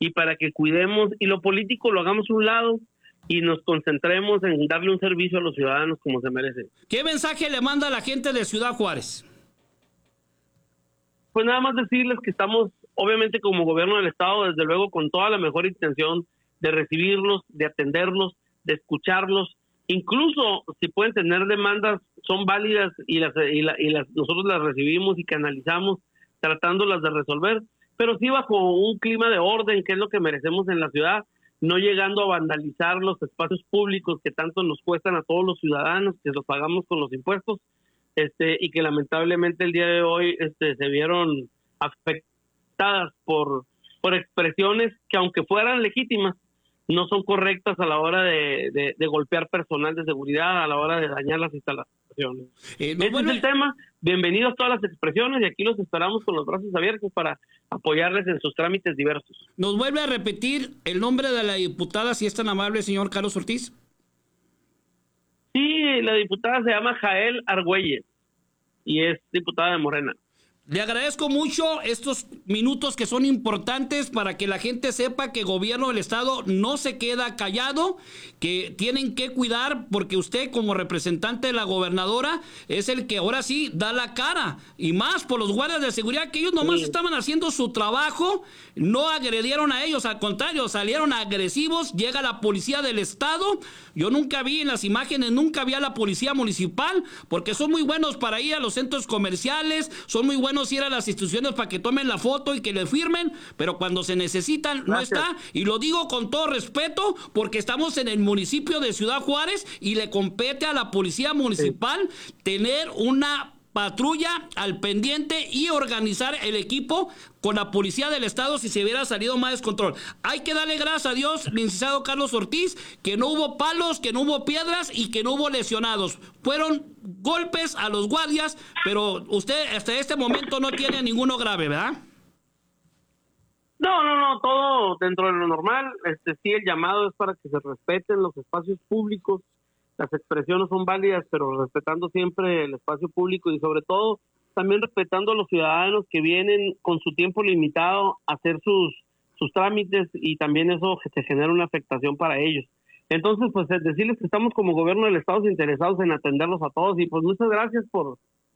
y para que cuidemos y lo político lo hagamos a un lado y nos concentremos en darle un servicio a los ciudadanos como se merece. ¿Qué mensaje le manda a la gente de Ciudad Juárez? Pues nada más decirles que estamos, obviamente como gobierno del estado, desde luego con toda la mejor intención de recibirlos, de atenderlos, de escucharlos, incluso si pueden tener demandas, son válidas y nosotros las recibimos y canalizamos tratándolas de resolver, pero sí bajo un clima de orden, que es lo que merecemos en la ciudad, no llegando a vandalizar los espacios públicos que tanto nos cuestan a todos los ciudadanos, que los pagamos con los impuestos, y que lamentablemente el día de hoy se vieron afectadas por expresiones que, aunque fueran legítimas, no son correctas a la hora de golpear personal de seguridad, a la hora de dañar las instalaciones. Ese es el tema. Bienvenidos a todas las expresiones y aquí los esperamos con los brazos abiertos para apoyarles en sus trámites diversos. ¿Nos vuelve a repetir el nombre de la diputada, si es tan amable, señor Carlos Ortiz? Sí, la diputada se llama Jael Argüelles y es diputada de Morena. Le agradezco mucho estos minutos que son importantes para que la gente sepa que el gobierno del estado no se queda callado, que tienen que cuidar, porque usted como representante de la gobernadora es el que ahora sí da la cara, y más por los guardias de seguridad, que ellos nomás estaban haciendo su trabajo, no agredieron a ellos, al contrario, salieron agresivos. Llega la policía del estado, yo nunca vi en las imágenes, nunca vi a la policía municipal, porque son muy buenos para ir a los centros comerciales, son muy buenos ir a las instituciones para que tomen la foto y que le firmen, pero cuando se necesitan no está, y lo digo con todo respeto porque estamos en el municipio de Ciudad Juárez y le compete a la policía municipal tener una patrulla al pendiente y organizar el equipo con la policía del estado si se hubiera salido más descontrol. Hay que darle gracias a Dios, licenciado Carlos Ortiz, que no hubo palos, que no hubo piedras y que no hubo lesionados. Fueron golpes a los guardias, pero usted hasta este momento no tiene ninguno grave, ¿verdad? No, todo dentro de lo normal. Sí, el llamado es para que se respeten los espacios públicos. Las expresiones son válidas, pero respetando siempre el espacio público y sobre todo también respetando a los ciudadanos que vienen con su tiempo limitado a hacer sus trámites, y también eso se genera una afectación para ellos. Entonces, pues decirles que estamos como gobierno del estado interesados en atenderlos a todos, y pues muchas gracias por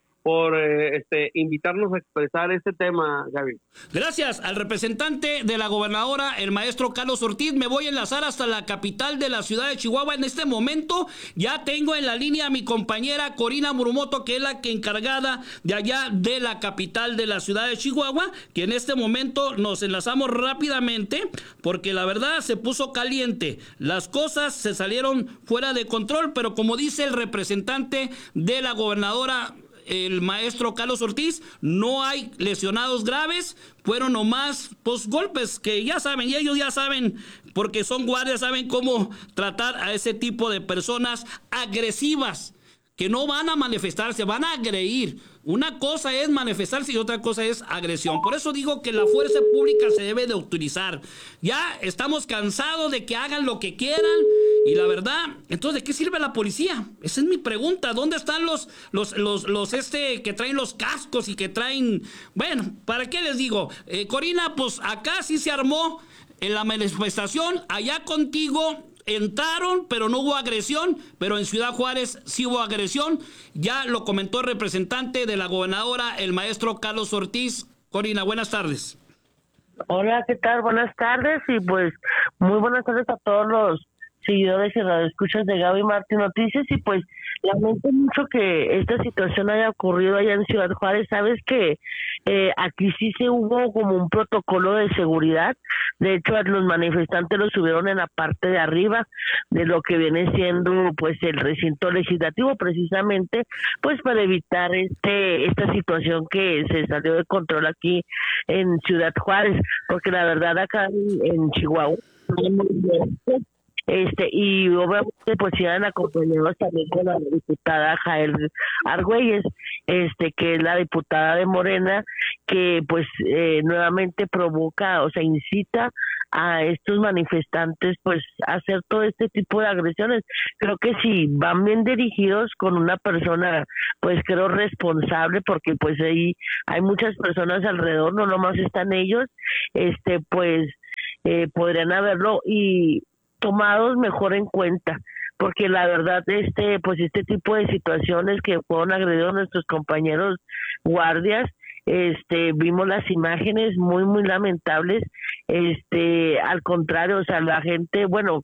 invitarnos a expresar este tema, Gaby. Gracias al representante de la gobernadora, el maestro Carlos Ortiz. Me voy a enlazar hasta la capital de la ciudad de Chihuahua. En este momento ya tengo en la línea a mi compañera Corina Murumoto, que es la que encargada de allá de la capital de la ciudad de Chihuahua, que en este momento nos enlazamos rápidamente porque la verdad se puso caliente. Las cosas se salieron fuera de control, pero como dice el representante de la gobernadora, el maestro Carlos Ortiz, no hay lesionados graves, fueron nomás golpes que ya saben, y ellos ya saben, porque son guardias, saben cómo tratar a ese tipo de personas agresivas, que no van a manifestarse, van a agredir. Una cosa es manifestarse y otra cosa es agresión. Por eso digo que la fuerza pública se debe de utilizar. Ya estamos cansados de que hagan lo que quieran, y la verdad, entonces, ¿de qué sirve la policía? Esa es mi pregunta. ¿Dónde están los que traen los cascos y que traen? Bueno, ¿para qué les digo? Corina, pues acá sí se armó en la manifestación, allá contigo entraron, pero no hubo agresión, pero en Ciudad Juárez sí hubo agresión. Ya lo comentó el representante de la gobernadora, el maestro Carlos Ortiz. Corina, buenas tardes. Hola, ¿qué tal? Buenas tardes, y pues muy buenas tardes a todos los seguidores y radioescuchas de Gaby Martín Noticias. Y pues lamento mucho que esta situación haya ocurrido allá en Ciudad Juárez. Sabes que aquí sí se hubo como un protocolo de seguridad. De hecho, a los manifestantes los subieron en la parte de arriba de lo que viene siendo pues el recinto legislativo, precisamente pues para evitar esta situación que se salió de control aquí en Ciudad Juárez, porque la verdad acá en Chihuahua y obviamente pues iban acompañados también con la diputada Jael Argüelles, que es la diputada de Morena, que pues nuevamente provoca, o sea, incita a estos manifestantes pues a hacer todo este tipo de agresiones. Creo que si van bien dirigidos con una persona pues creo responsable, porque pues ahí hay muchas personas alrededor, no nomás están ellos, pues podrían haberlo y tomados mejor en cuenta, porque la verdad pues este tipo de situaciones que fueron agredidos nuestros compañeros guardias, vimos las imágenes muy lamentables, al contrario, o sea, la gente, bueno,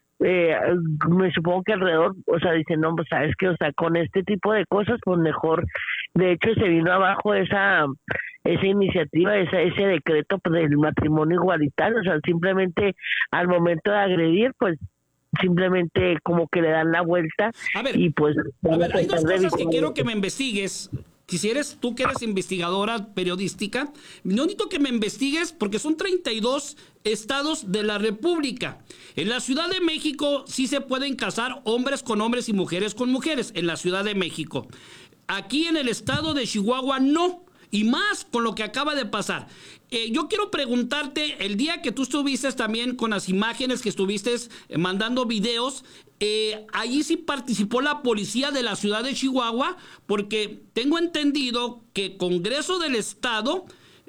me supongo que alrededor, o sea, dicen, no, pues sabes que, o sea, con este tipo de cosas, pues mejor, de hecho se vino abajo esa iniciativa, ese decreto del matrimonio igualitario, o sea, simplemente al momento de agredir, pues simplemente como que le dan la vuelta. A ver, y pues hay dos cosas que quiero que me investigues. Quisieras, tú que eres investigadora periodística, no necesito que me investigues porque son 32 estados de la República. En la Ciudad de México sí se pueden casar hombres con hombres y mujeres con mujeres, en la Ciudad de México. Aquí en el estado de Chihuahua no. Y más con lo que acaba de pasar. Yo quiero preguntarte, el día que tú estuviste también con las imágenes que estuviste mandando videos, allí sí participó la policía de la ciudad de Chihuahua, porque tengo entendido que Congreso del Estado,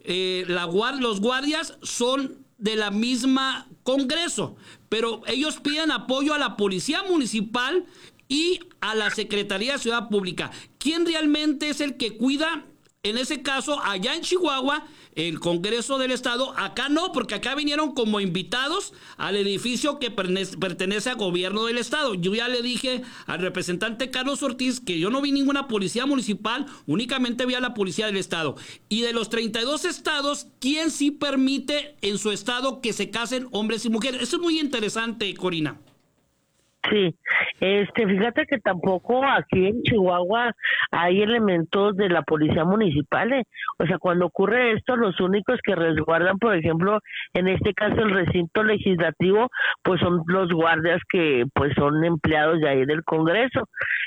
los guardias son de la misma Congreso, pero ellos piden apoyo a la Policía Municipal y a la Secretaría de Ciudad Pública. ¿Quién realmente es el que cuida? En ese caso, allá en Chihuahua, el Congreso del Estado, acá no, porque acá vinieron como invitados al edificio que pertenece al gobierno del Estado. Yo ya le dije al representante Carlos Ortiz que yo no vi ninguna policía municipal, únicamente vi a la policía del Estado. Y de los 32 estados, ¿quién sí permite en su estado que se casen hombres y mujeres? Eso es muy interesante, Corina. Sí, fíjate que tampoco aquí en Chihuahua hay elementos de la policía municipal, o sea, cuando ocurre esto, los únicos que resguardan, por ejemplo, en este caso el recinto legislativo, pues son los guardias que pues son empleados de ahí del Congreso,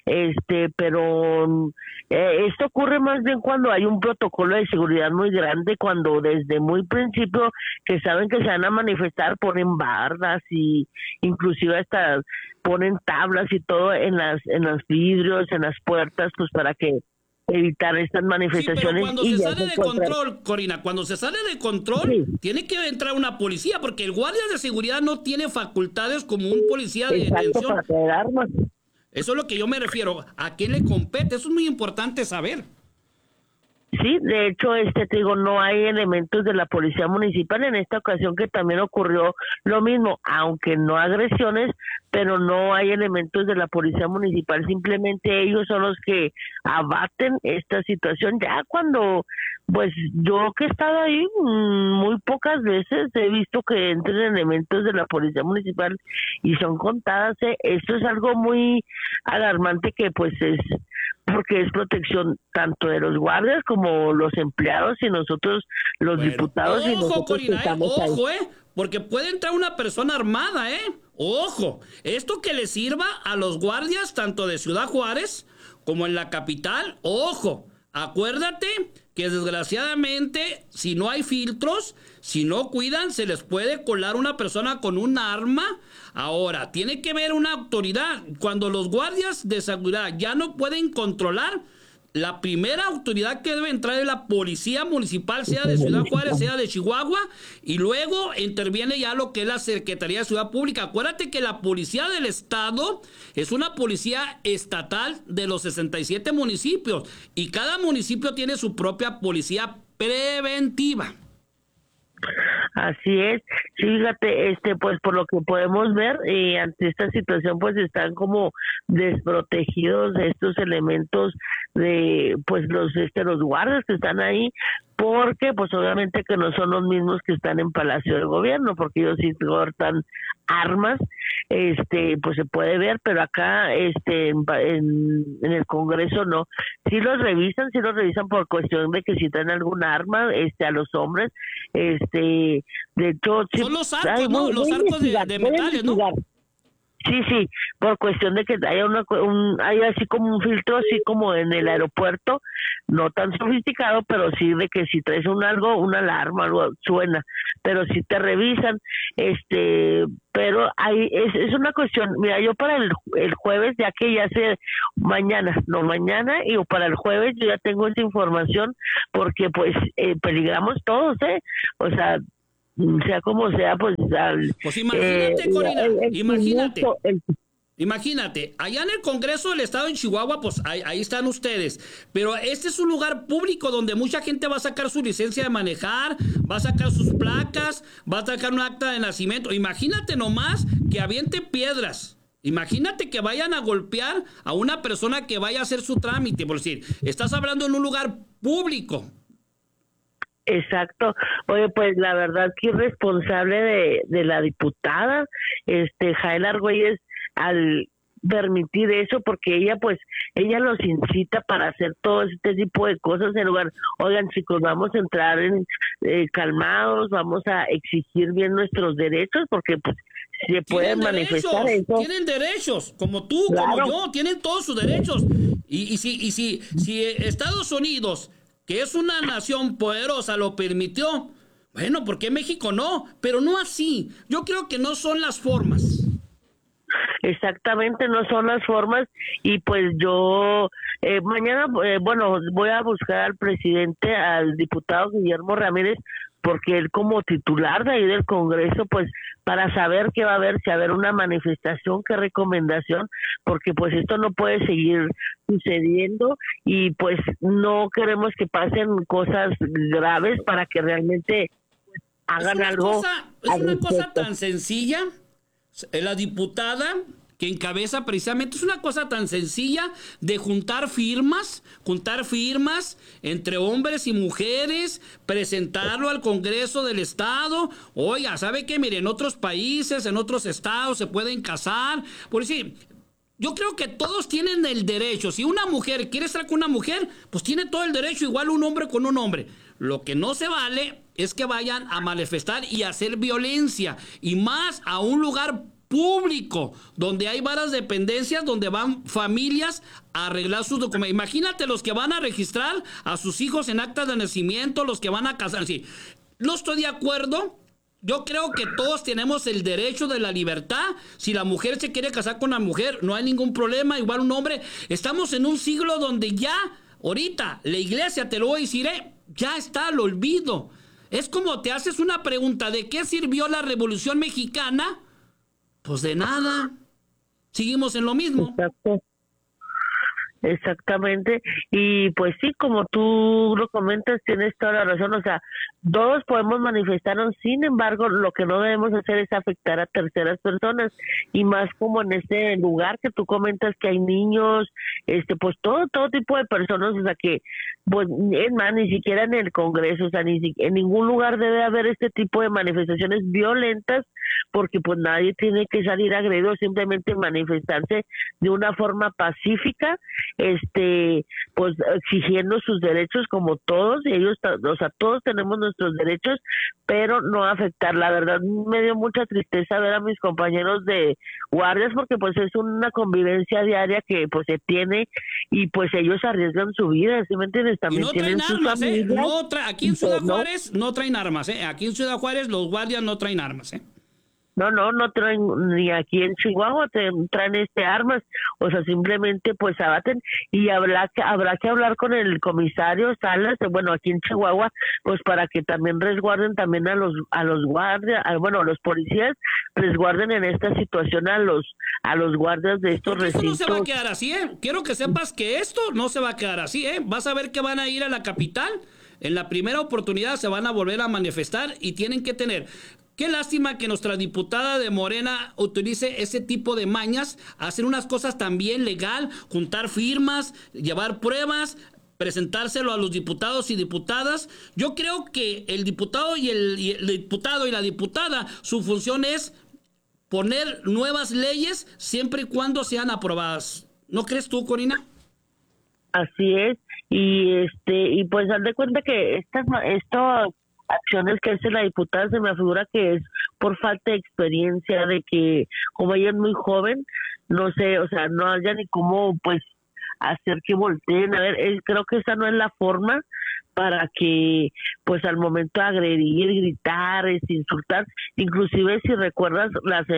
pero esto ocurre más bien cuando hay un protocolo de seguridad muy grande, cuando desde muy principio que saben que se van a manifestar ponen bardas y inclusive hasta ponen tablas y todo en los vidrios, en las puertas, pues para que evitar estas manifestaciones. Sí, pero cuando se sale de control, Corina, cuando se sale de control, sí, tiene que entrar una policía, porque el guardia de seguridad no tiene facultades como un policía de detención. Para tener armas. Eso es lo que yo me refiero. ¿A quién le compete? Eso es muy importante saber. Sí, de hecho, te digo, no hay elementos de la policía municipal en esta ocasión, que también ocurrió lo mismo, aunque no agresiones, pero no hay elementos de la policía municipal, simplemente ellos son los que abaten esta situación. Ya cuando, pues yo que he estado ahí muy pocas veces he visto que entren elementos de la policía municipal y son contadas. Esto es algo muy alarmante, que pues es porque es protección tanto de los guardias como los empleados y nosotros los diputados. Ojo, y nosotros, Corina, estamos ojo, ahí. Porque puede entrar una persona armada, ojo, esto que le sirva a los guardias tanto de Ciudad Juárez como en la capital, ojo, acuérdate que desgraciadamente si no hay filtros, si no cuidan, se les puede colar una persona con un arma. Ahora, tiene que haber una autoridad. Cuando los guardias de seguridad ya no pueden controlar, la primera autoridad que debe entrar es la policía municipal, sea de Ciudad Juárez, sea de Chihuahua, y luego interviene ya lo que es la Secretaría de Ciudad Pública. Acuérdate que la policía del estado es una policía estatal de los 67 municipios, y cada municipio tiene su propia policía preventiva. Así es, sí, fíjate, pues por lo que podemos ver, ante esta situación, pues están como desprotegidos estos elementos de, pues los guardias que están ahí, porque pues obviamente que no son los mismos que están en Palacio del Gobierno, porque ellos sí portan armas, pues se puede ver, pero acá en el Congreso no. Sí los revisan por cuestión de que si traen algún arma a los hombres, de hecho sí, son los arcos, ¿no? Los arcos de metales, ¿no? Sí, por cuestión de que haya hay así como un filtro, así como en el aeropuerto, no tan sofisticado, pero sí de que si traes una alarma, algo suena, pero sí te revisan, pero es una cuestión. Mira, yo para el jueves, ya que ya sé, mañana y para el jueves yo ya tengo esa información, porque pues peligramos todos, o sea, sea como sea, pues Pues imagínate, Corina, imagínate. el Imagínate, allá en el Congreso del Estado en Chihuahua, pues ahí están ustedes, pero este es un lugar público donde mucha gente va a sacar su licencia de manejar, va a sacar sus placas, va a sacar un acta de nacimiento. Imagínate nomás que avienten piedras. Imagínate que vayan a golpear a una persona que vaya a hacer su trámite, por decir, estás hablando en un lugar público. Exacto. Oye, pues la verdad que irresponsable de la diputada, Jael Argüelles, al permitir eso, porque ella los incita para hacer todo este tipo de cosas en lugar, oigan chicos, vamos a entrar en calmados, vamos a exigir bien nuestros derechos, porque pues se pueden manifestar eso. Tienen derechos, como tú, claro, como yo, tienen todos sus derechos. Y si Estados Unidos, que es una nación poderosa, lo permitió, bueno, ¿por qué México no? Pero no así. Yo creo que no son las formas. Exactamente, no son las formas, y pues yo mañana, voy a buscar al presidente, al diputado Guillermo Ramírez, porque él como titular de ahí del Congreso, pues para saber qué va a haber, si va a haber una manifestación, qué recomendación, porque pues esto no puede seguir sucediendo y pues no queremos que pasen cosas graves para que realmente hagan algo. Es una cosa tan sencilla. La diputada que encabeza precisamente es una cosa tan sencilla de juntar firmas entre hombres y mujeres, presentarlo al Congreso del Estado. Oiga, ¿sabe qué? Mire, en otros países, en otros estados se pueden casar. Por decir, yo creo que todos tienen el derecho. Si una mujer quiere estar con una mujer, pues tiene todo el derecho, igual un hombre con un hombre. Lo que no se vale es que vayan a manifestar y hacer violencia, y más a un lugar público donde hay varias dependencias, donde van familias a arreglar sus documentos. Imagínate los que van a registrar a sus hijos en actas de nacimiento, los que van a casar. Sí, no estoy de acuerdo. Yo creo que todos tenemos el derecho de la libertad. Si la mujer se quiere casar con la mujer, no hay ningún problema. Igual un hombre. Estamos en un siglo donde ya, ahorita, la iglesia, te lo voy a decir, ya está al olvido. Es como te haces una pregunta, ¿de qué sirvió la Revolución Mexicana? Pues de nada. Seguimos en lo mismo. Exacto. Exactamente, y pues sí, como tú lo comentas, tienes toda la razón, o sea, todos podemos manifestarnos, sin embargo, lo que no debemos hacer es afectar a terceras personas, y más como en este lugar que tú comentas que hay niños, pues todo tipo de personas, o sea que, pues, es más, ni siquiera en el Congreso, o sea, en ningún lugar debe haber este tipo de manifestaciones violentas, porque pues nadie tiene que salir agredido, simplemente manifestarse de una forma pacífica, pues exigiendo sus derechos como todos, y ellos, o sea, todos tenemos nuestros derechos, pero no afectar. La verdad me dio mucha tristeza ver a mis compañeros de guardias, porque pues es una convivencia diaria que pues se tiene, y pues ellos arriesgan su vida, ¿sí me entiendes? También no tienen traen sus armas, familias. Aquí en Ciudad Juárez no traen armas, Aquí en Ciudad Juárez los guardias no traen armas, No traen, ni aquí en Chihuahua traen armas, o sea, simplemente pues abaten, y habrá que hablar con el comisario Salas, bueno, aquí en Chihuahua, pues para que también resguarden también a los guardias, a los policías, resguarden en esta situación a los guardias de estos recintos. Esto no se va a quedar así, Quiero que sepas que esto no se va a quedar así, Vas a ver que van a ir a la capital, en la primera oportunidad se van a volver a manifestar y tienen que tener... Qué lástima que nuestra diputada de Morena utilice ese tipo de mañas, hacer unas cosas también legal, juntar firmas, llevar pruebas, presentárselo a los diputados y diputadas. Yo creo que el diputado y el diputado y la diputada, su función es poner nuevas leyes siempre y cuando sean aprobadas. ¿No crees tú, Corina? Así es, y pues haz de cuenta que esto acciones que hace la diputada se me figura que es por falta de experiencia, de que como ella es muy joven, no sé, o sea, no haya ni cómo pues hacer que volteen. A ver, creo que esa no es la forma, para que pues al momento de agredir, gritar, insultar, inclusive si recuerdas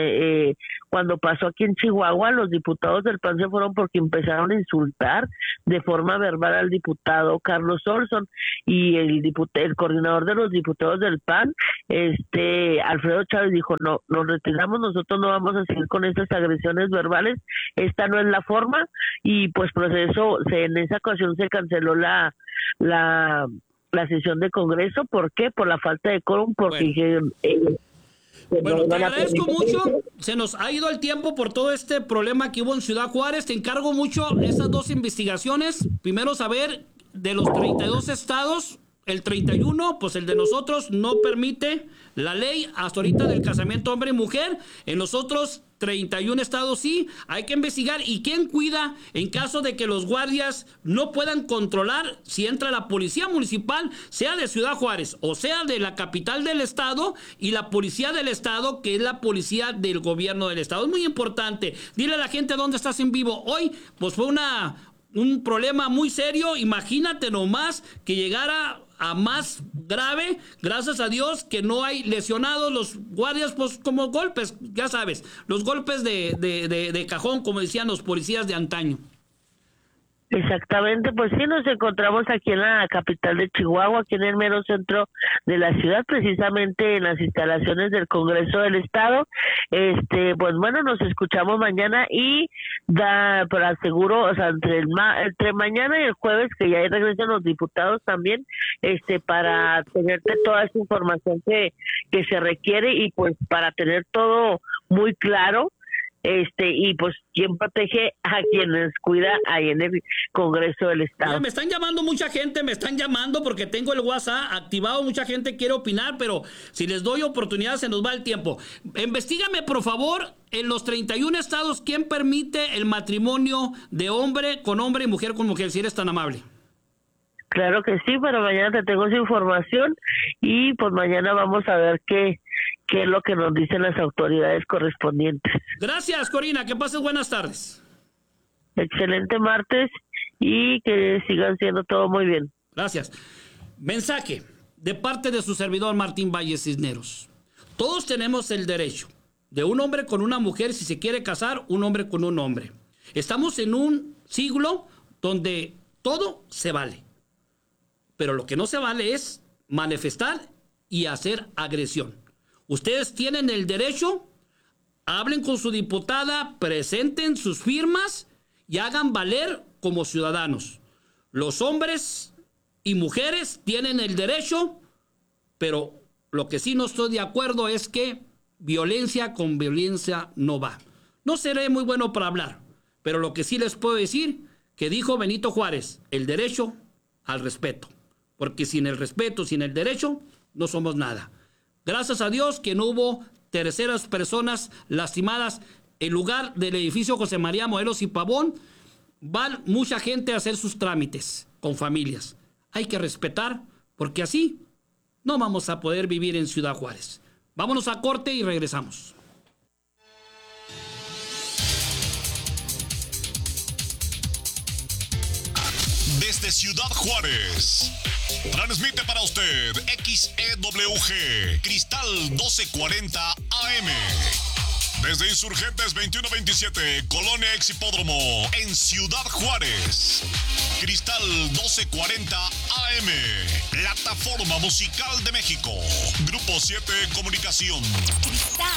cuando pasó aquí en Chihuahua, los diputados del PAN se fueron porque empezaron a insultar de forma verbal al diputado Carlos Olson, y el coordinador de los diputados del PAN, Alfredo Chávez, dijo: no, nos retiramos, nosotros no vamos a seguir con estas agresiones verbales, esta no es la forma, y pues proceso, en esa ocasión se canceló la sesión de Congreso. ¿Por qué? Por la falta de quórum, porque bueno, te agradezco mucho. Se nos ha ido el tiempo por todo este problema que hubo en Ciudad Juárez. Te encargo mucho esas 2 investigaciones. Primero, saber de los 32 estados, el 31, pues el de nosotros no permite la ley hasta ahorita del casamiento hombre y mujer. En los otros 31 estados sí, hay que investigar. ¿Y quién cuida en caso de que los guardias no puedan controlar si entra la policía municipal, sea de Ciudad Juárez o sea de la capital del estado, y la policía del estado, que es la policía del gobierno del estado? Es muy importante. Dile a la gente dónde estás en vivo. Hoy, pues fue un problema muy serio. Imagínate nomás que llegara a más grave. Gracias a Dios que no hay lesionados. Los guardias, pues como golpes, ya sabes, los golpes de cajón, como decían los policías de antaño. Exactamente, pues sí, nos encontramos aquí en la capital de Chihuahua, aquí en el mero centro de la ciudad, precisamente en las instalaciones del Congreso del Estado. Pues bueno, nos escuchamos mañana y por aseguro, o sea, entre mañana y el jueves, que ya regresan los diputados también, para tenerte toda esa información que se requiere, y pues para tener todo muy claro. Y pues quién protege a quienes cuida ahí en el Congreso del Estado. Mira, me están llamando mucha gente, porque tengo el WhatsApp activado, mucha gente quiere opinar, pero si les doy oportunidad se nos va el tiempo. Investígame, por favor, en los 31 estados, ¿quién permite el matrimonio de hombre con hombre y mujer con mujer, si eres tan amable? Claro que sí, pero mañana te tengo esa información, y pues mañana vamos a ver qué es lo que nos dicen las autoridades correspondientes. Gracias, Corina, que pases buenas tardes. Excelente martes, y que sigan siendo todo muy bien. Gracias. Mensaje de parte de su servidor Martín Valle Cisneros. Todos tenemos el derecho de un hombre con una mujer, si se quiere casar, un hombre con un hombre. Estamos en un siglo donde todo se vale, pero lo que no se vale es manifestar y hacer agresión. Ustedes tienen el derecho, hablen con su diputada, presenten sus firmas y hagan valer como ciudadanos. Los hombres y mujeres tienen el derecho, pero lo que sí no estoy de acuerdo es que violencia con violencia no va. No seré muy bueno para hablar, pero lo que sí les puedo decir, que dijo Benito Juárez, el derecho al respeto. Porque sin el respeto, sin el derecho, no somos nada. Gracias a Dios que no hubo terceras personas lastimadas. En lugar del edificio José María Morelos y Pavón, van mucha gente a hacer sus trámites con familias. Hay que respetar, porque así no vamos a poder vivir en Ciudad Juárez. Vámonos a corte y regresamos. Desde Ciudad Juárez, transmite para usted XEWG Cristal 1240 AM. Desde Insurgentes 2127, Colonia Ex Hipódromo, en Ciudad Juárez. Cristal 1240 AM, Plataforma Musical de México. Grupo 7 Comunicación. Cristal